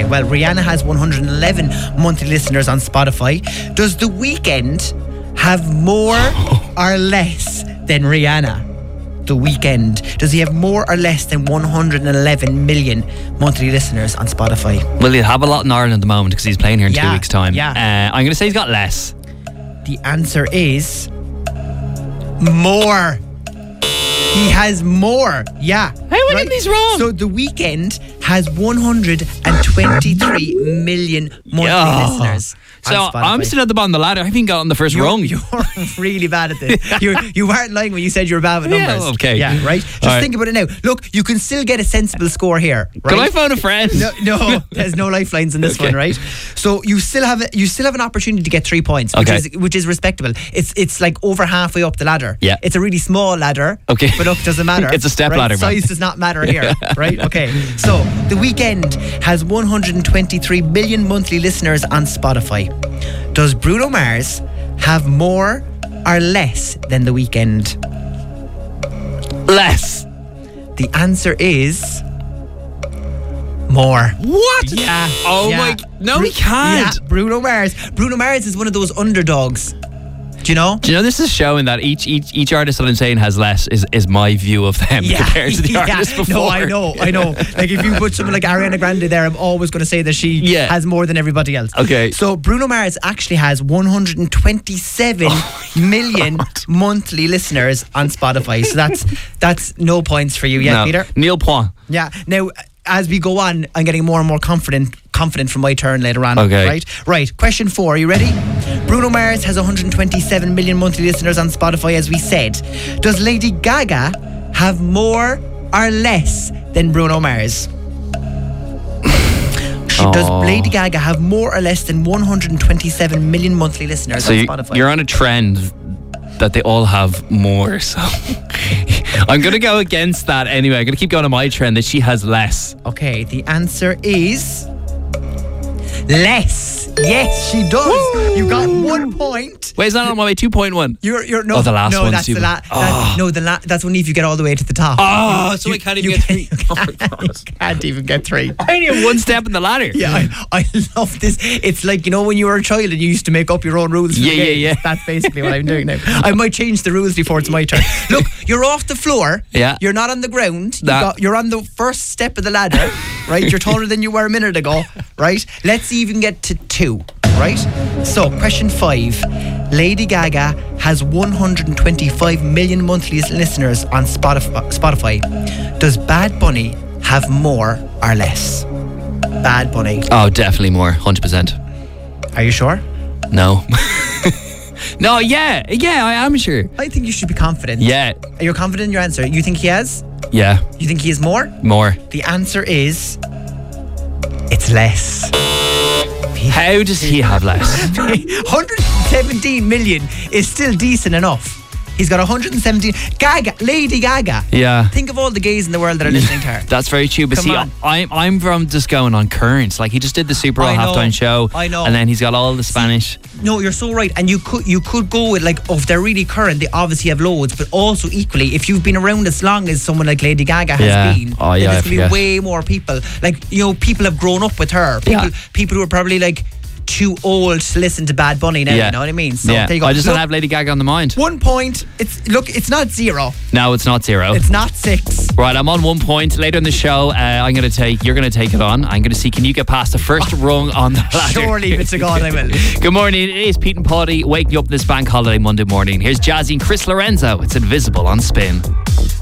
Well, Rihanna has 111 monthly listeners on Spotify. Does The Weeknd have more or less than Rihanna? The Weeknd. Does he have more or less than 111 million monthly listeners on Spotify? Well, he'll have a lot in Ireland at the moment because he's playing here in 2 weeks' time. Yeah. I'm going to say he's got less. The answer is more. He has more. Yeah. How am I getting these wrong? So The Weeknd has 123 million monthly listeners. So I'm still at the bottom of the ladder. I haven't got on the first rung. You're really bad at this. You weren't lying when you said you were bad with numbers. Yeah, okay. Yeah, right? Just think about it now. Look, you can still get a sensible score here. Right? Can I phone a friend? No, there's no lifelines in this one, right? So you still have an opportunity to get 3 points, which is respectable. It's like over halfway up the ladder. Yeah. It's a really small ladder. Okay. But up doesn't matter. It's a step ladder, man. Size does not matter here, right? Okay. So The Weeknd has 123 million monthly listeners on Spotify. Does Bruno Mars have more or less than The Weeknd? Less. The answer is more. What? Yeah. Oh my. No, he can't. Yeah, Bruno Mars. Bruno Mars is one of those underdogs. Do you know? Do you know this is showing that each artist that I'm saying has less is my view of them compared to the artist before. No, I know. Like if you put someone like Ariana Grande there, I'm always going to say that she has more than everybody else. Okay. So Bruno Mars actually has 127 million monthly listeners on Spotify. So that's no points for you yet, Peter. Nil point. Yeah. Now, as we go on, I'm getting more and more confident from my turn later on. Okay. Right. Question 4. Are you ready? Bruno Mars has 127 million monthly listeners on Spotify, as we said. Does Lady Gaga have more or less than Bruno Mars? Does Lady Gaga have more or less than 127 million monthly listeners on Spotify? You're on a trend that they all have more, so I'm going to go against that anyway. I'm going to keep going on my trend that she has less. Okay, the answer is less. Yes, she does. Woo! You got 1 point. Wait, is that on my way? 2.1. You're no. Oh, the last one. That's the last. That's only if you get all the way to the top. Oh, so I can't even get 3. You can't even get 3. I only have 1 step in the ladder. Yeah, I love this. It's like, you know, when you were a child and you used to make up your own rules. Yeah. That's basically what I'm doing now. I might change the rules before it's my turn. Look, you're off the floor. Yeah. You're not on the ground. Nah. You're on the first step of the ladder. Right. You're taller than you were a minute ago. Right. Let's even get to 2. Right? So, question 5. Lady Gaga has 125 million monthly listeners on Spotify. Does Bad Bunny have more or less? Bad Bunny. Oh, definitely more. 100%. Are you sure? No. No, yeah, I am sure. I think you should be confident. Yeah. Are you confident in your answer? You think he has? Yeah. You think he has more? More. The answer is it's less. How does he have less? 117 million is still decent enough. He's got 117. Lady Gaga. Yeah. Think of all the gays in the world that are listening to her. That's very true. But I'm from just going on currents. Like, he just did the Super Bowl halftime show. I know. And then he's got all the Spanish. No, you're so right. And you could go with, like, if they're really current, they obviously have loads. But also equally, if you've been around as long as someone like Lady Gaga has been, then there's going to be way more people. Like, you know, people have grown up with her. People who are probably like too old to listen to Bad Bunny now, you know what I mean? So there you go. I just don't have Lady Gaga on the mind. 1 point. It's not 0. No, it's not 0. It's not 6. Right, I'm on 1 point. Later in the show, you're going to take it on. I'm going to see, can you get past the first rung on the ladder? Surely, if it's a God, I will. Good morning. It is Pete and Paddy waking you up this bank holiday Monday morning. Here's Jazzy and Chris Lorenzo. It's Invisible on Spin.